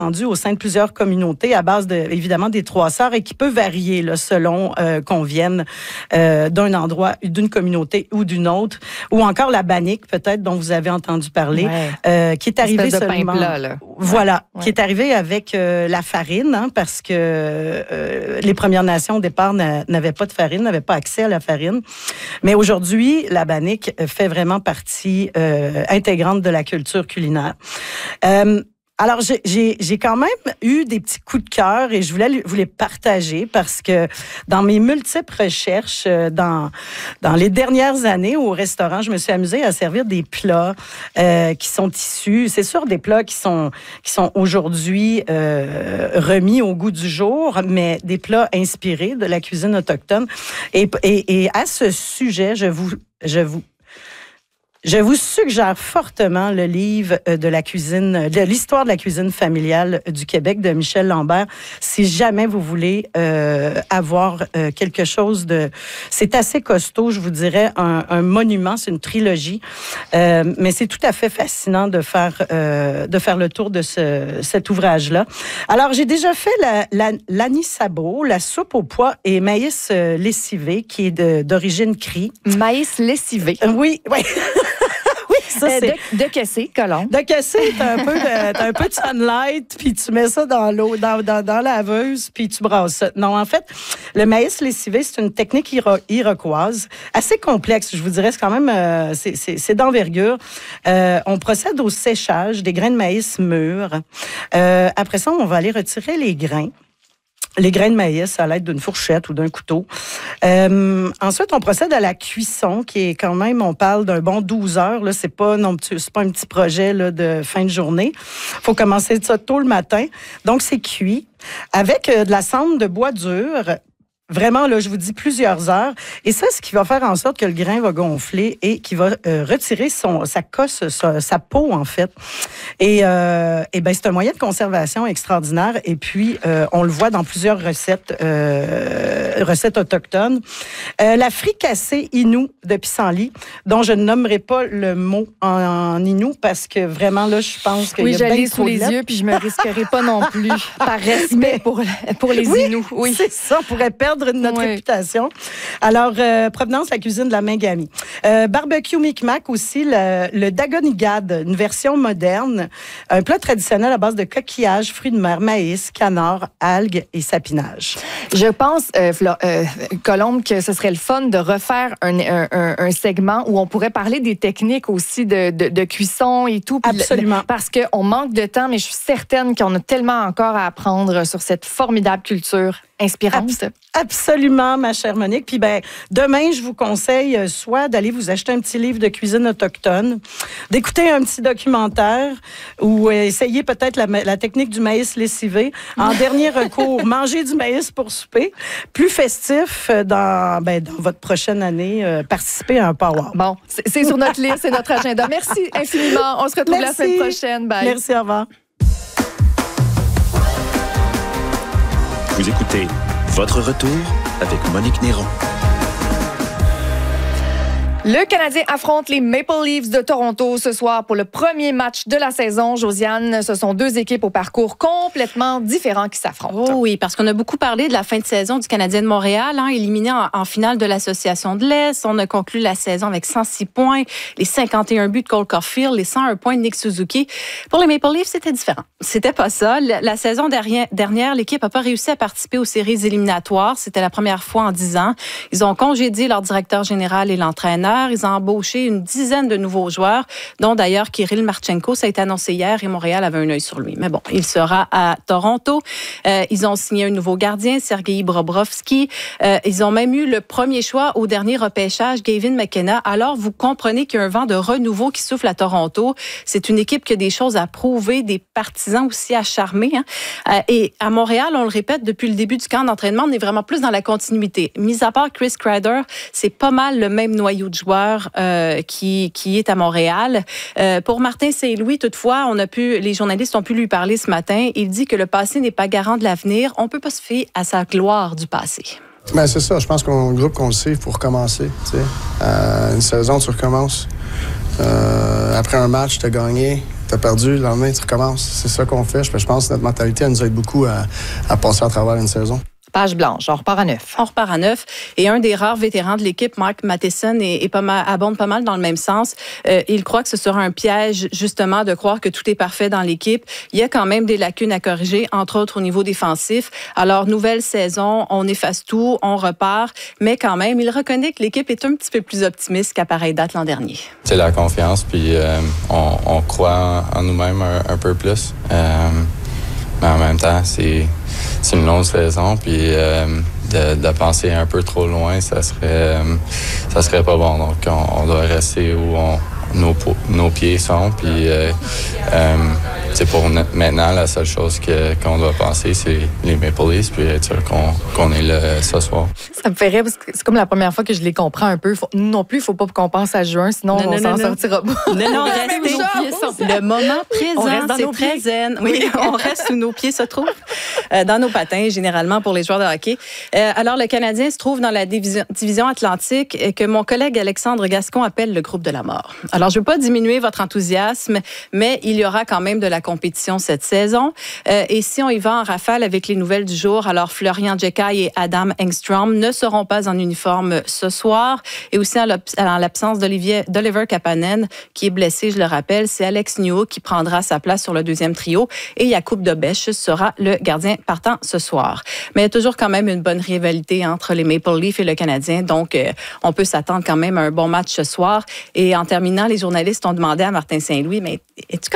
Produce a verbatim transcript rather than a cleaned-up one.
étendue au sein de plusieurs communautés à base, de, évidemment, des trois sœurs et qui peut varier là, selon euh, qu'on vienne euh, d'un endroit, d'une communauté ou d'une autre. Ou encore la bannique, peut-être, dont vous avez entendu parler, ouais. euh, qui est arrivée de seulement... pain plat, là. Voilà, ouais. qui est arrivée avec euh, la farine, hein, parce que euh, les Premières Nations, au départ, n'avaient pas de farine, n'avaient pas accès à la farine. Mais aujourd'hui, la bannique fait vraiment partie euh, intégrante de la culture culinaire. Euh, Alors, j'ai, j'ai, j'ai quand même eu des petits coups de cœur et je voulais vous les partager parce que dans mes multiples recherches, dans, dans les dernières années au restaurant, je me suis amusée à servir des plats euh, qui sont issus, c'est sûr, des plats qui sont, qui sont aujourd'hui euh, remis au goût du jour, mais des plats inspirés de la cuisine autochtone. Et, et, et à ce sujet, je vous, je vous Je vous suggère fortement le livre de la cuisine, de l'histoire de la cuisine familiale du Québec de Michel Lambert. Si jamais vous voulez euh, avoir euh, quelque chose de, c'est assez costaud, je vous dirais, un, un monument, c'est une trilogie, euh, mais c'est tout à fait fascinant de faire euh, de faire le tour de ce, cet ouvrage-là. Alors j'ai déjà fait la, la l'anisabo, la soupe aux pois et maïs euh, lessivé, qui est de, d'origine cri. Maïs lessivé. Euh, oui, oui. Ça, euh, de, de casser, Colombe. De casser, t'as un peu de, t'as un peu de sunlight, puis tu mets ça dans l'eau, dans, dans, dans la laveuse, puis tu brasses ça. Non, en fait, le maïs lessivé, c'est une technique iro- iroquoise, assez complexe, je vous dirais, c'est quand même, euh, c'est, c'est, c'est d'envergure. Euh, on procède au séchage des grains de maïs mûrs. Euh, après ça, on va aller retirer les grains. Les grains de maïs à l'aide d'une fourchette ou d'un couteau. Euh, ensuite, on procède à la cuisson, qui est quand même, on parle d'un bon douze heures. Là, c'est pas non, c'est pas un petit projet là, de fin de journée. Faut commencer ça tôt le matin. Donc, c'est cuit avec euh, de la cendre de bois dur. Vraiment, là, je vous dis plusieurs heures. Et ça, ce qui va faire en sorte que le grain va gonfler et qui va euh, retirer son, sa cosse, sa, sa peau, en fait. Et, euh, et ben, c'est un moyen de conservation extraordinaire. Et puis, euh, on le voit dans plusieurs recettes, euh, recettes autochtones. Euh, la fricassée inou de pissenlit, dont je ne nommerai pas le mot en, en inou parce que vraiment, là, je pense qu'il oui, y a bien trop de Oui, j'allais sous les yeux, puis je me risquerai pas non plus, par respect Mais, pour, pour les oui, Inuits. Oui, c'est ça, on pourrait perdre notre oui. réputation. Alors, euh, provenance, la cuisine de la Mingami. Euh, barbecue Micmac aussi, le, le Dagonigad, une version moderne, un plat traditionnel à base de coquillages, fruits de mer, maïs, canard, algues et sapinage. Je pense, euh, Flo, euh, Colombe, que ce serait le fun de refaire un, un, un, un segment où on pourrait parler des techniques aussi de, de, de cuisson et tout. Absolument. Le, parce qu'on manque de temps, mais je suis certaine qu'on a tellement encore à apprendre sur cette formidable culture inspirante. Abs- absolument, ma chère Monique. Puis ben, demain, je vous conseille euh, soit d'aller vous acheter un petit livre de cuisine autochtone, d'écouter un petit documentaire ou euh, essayer peut-être la, la technique du maïs lessivé. En dernier recours, manger du maïs pour souper. Plus festif euh, dans, ben, dans votre prochaine année, euh, participer à un power. Bon, c'est, c'est sur notre liste, c'est notre agenda. Merci infiniment. On se retrouve Merci. la semaine prochaine. Bye. Merci, au revoir. Vous écoutez Votre Retour avec Monique Néron. Le Canadien affronte les Maple Leafs de Toronto ce soir pour le premier match de la saison. Josiane, ce sont deux équipes au parcours complètement différents qui s'affrontent. Oh oui, parce qu'on a beaucoup parlé de la fin de saison du Canadien de Montréal, hein, éliminé en, en finale de l'Association de l'Est. On a conclu la saison avec cent six points, les cinquante et un buts de Cole Caulfield, les cent un points de Nick Suzuki. Pour les Maple Leafs, c'était différent. C'était pas ça. La, la saison dernière, dernière l'équipe n'a pas réussi à participer aux séries éliminatoires. C'était la première fois en dix ans. Ils ont congédié leur directeur général et l'entraîneur. Ils ont embauché une dizaine de nouveaux joueurs, dont d'ailleurs Kirill Marchenko. Ça a été annoncé hier et Montréal avait un œil sur lui. Mais bon, il sera à Toronto. Euh, ils ont signé un nouveau gardien, Sergei Bobrovsky. Euh, ils ont même eu le premier choix au dernier repêchage, Gavin McKenna. Alors, vous comprenez qu'il y a un vent de renouveau qui souffle à Toronto. C'est une équipe qui a des choses à prouver, des partisans aussi à charmer. Hein. Euh, et à Montréal, on le répète, depuis le début du camp d'entraînement, on est vraiment plus dans la continuité. Mis à part Chris Kreider, c'est pas mal le même noyau de joueurs Euh, qui, qui est à Montréal. Euh, pour Martin Saint-Louis, toutefois, on a pu, les journalistes ont pu lui parler ce matin. Il dit que le passé n'est pas garant de l'avenir. On ne peut pas se fier à sa gloire du passé. Ben c'est ça. Je pense qu'on groupe qu'on le sait, il faut recommencer. Euh, une saison, tu recommences. Euh, après un match, tu as gagné. T'as perdu, le lendemain, tu recommences. C'est ça qu'on fait. Je pense que notre mentalité, elle nous aide beaucoup à, à passer à travers une saison. Page blanche, on repart à neuf. On repart à neuf. Et un des rares vétérans de l'équipe, Mark Matheson, est, est pas mal, abonde pas mal dans le même sens. Euh, il croit que ce sera un piège, justement, de croire que tout est parfait dans l'équipe. Il y a quand même des lacunes à corriger, entre autres au niveau défensif. Alors, nouvelle saison, on efface tout, on repart. Mais quand même, il reconnaît que l'équipe est un petit peu plus optimiste qu'à pareille date l'an dernier. C'est la confiance, puis euh, on, on croit en nous-mêmes un, un peu plus. Euh, mais en même temps, c'est... C'est une longue saison, puis euh, de, de penser un peu trop loin, ça serait, euh, ça serait pas bon. Donc, on, on doit rester où on, nos, nos pieds sont. Puis, euh, euh, pour maintenant, la seule chose que, qu'on doit penser, c'est les Maple Leafs, puis être sûr qu'on, qu'on est là ce soir. Ça me fait rire parce que c'est comme la première fois que je les comprends un peu. Faut, nous non plus, il ne faut pas qu'on pense à juin, sinon non, on non, s'en non, sortira pas. Non, non, restez. Le moment présent, c'est très zen. Oui, on reste où nos pieds se trouvent. Euh, dans nos patins, généralement, pour les joueurs de hockey. Euh, alors, le Canadien se trouve dans la division, division Atlantique euh, que mon collègue Alexandre Gascon appelle le groupe de la mort. Alors, je ne veux pas diminuer votre enthousiasme, mais il y aura quand même de la compétition cette saison. Euh, et si on y va en rafale avec les nouvelles du jour, alors Florian Djekai et Adam Engstrom ne seront pas en uniforme ce soir. Et aussi, en l'absence d'Olivier, d'Oliver Kapanen, qui est blessé, je le rappelle, c'est Alex Newhook qui prendra sa place sur le deuxième trio. Et Jakub Dobeš sera le gardien partant ce soir. Mais il y a toujours quand même une bonne rivalité entre les Maple Leafs et le Canadien. Donc, euh, on peut s'attendre quand même à un bon match ce soir. Et en terminant, les journalistes ont demandé à Martin Saint-Louis, mais es-tu